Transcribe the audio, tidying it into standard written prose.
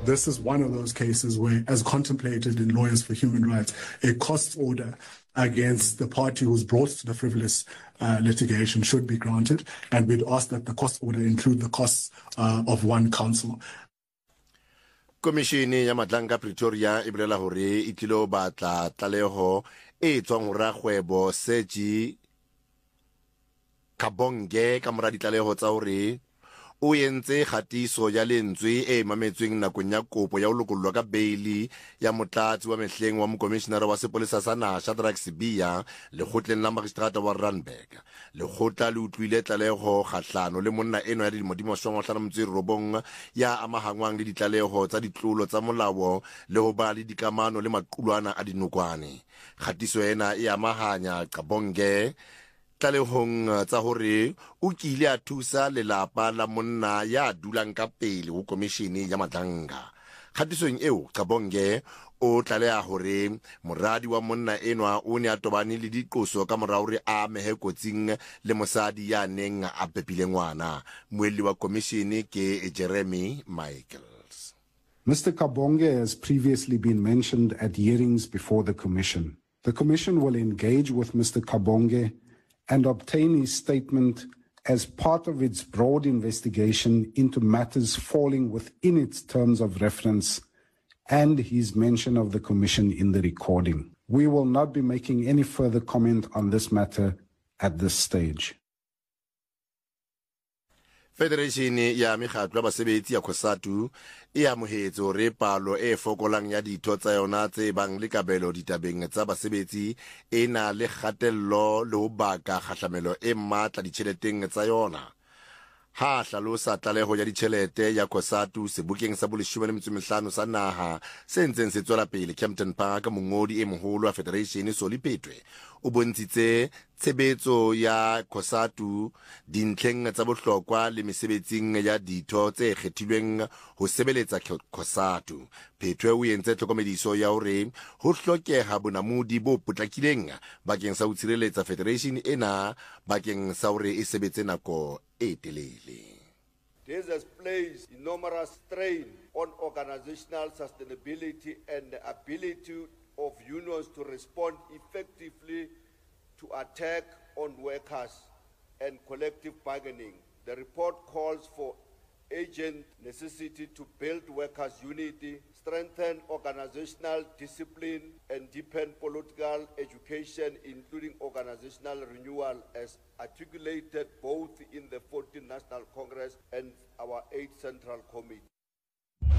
This is one of those cases where, as contemplated in Lawyers for Human Rights, a cost order against the party who's brought the frivolous litigation should be granted, and we'd ask that the cost order include the costs of one counsel. Komishini ya Matlanga Pretoria e bolela hore e tlilo batla tlaleho e tswang ho rakgwebo Seji Kabonge ka mora ditlaleho tsa hore o entse khatiso ya lentswe e mametsweng nakong ya kopo ya ho lokollwa ka beili ya motlatsi wa mehleng wa mokomishenara wa sepolesa sa naha Shadrack Sibiya lekgotleng la magistrata wa Randburg. Lekgotla le utlwile tlaleho kgahlano le monna eno ya dilemo di 59 ya amahangwang le ditlaleho tsa ditlolo tsa molao le ho ba le dikamano le maqulwana a dinokwane. Khatiso ena e amahanya Kabonge tlalehong tsa hore o kile a thusa lelapa la monna ya dulang ka pele ho komishini ya Matlanga. Khatisong eo Kabonge o tlaleha hore moradi wa monna enwa o ne a tobane le diqoso ka mora hore a mehe kotsing le mosadi ya neng a pepile ngwana. Moelli wa komishini ke Jeremy Michaels. Mr. Kabonge has previously been mentioned at hearings before the Commission. The Commission will engage with Mr. Kabonge and obtain his statement as part of its broad investigation into matters falling within its terms of reference and his mention of the Commission in the recording. We will not be making any further comment on this matter at this stage. Federation ya mekgatlo ya basebetsi ya COSATU e amohetse hore palo e fokolang ya ditho tsa yona tse bang le kabelo ditabeng tsa basebetsi e na le kgatello le ho baka kgahlamelo e matla ditjheleteng tsa yona. Ha hlalosa tlaleho ya ditjhelete ya COSATU sebukeng sa 15 sa naha se ntseng se tswela pele Kempton Park, mongodi e moholo wa Federation Soli Petwe o bontshitse tshebetso ya COSATU dintlheng tsa bohlokwa le mesebetsing ya ditho tse kgethilweng ho sebeletsa COSATU. Petwe o entse tlhokomediso ya hore ho hlokeha bonamodi bo potlakileng bakeng sa ho tshireletsa Federation ena bakeng sa hore e sebetse nako e telele. This has placed enormous strain on organizational sustainability and the ability of unions to respond effectively to attack on workers and collective bargaining. The report calls for urgent necessity to build workers' unity, strengthen organizational discipline, and deepen political education, including organizational renewal, as articulated both in the 14th National Congress and our 8th Central Committee.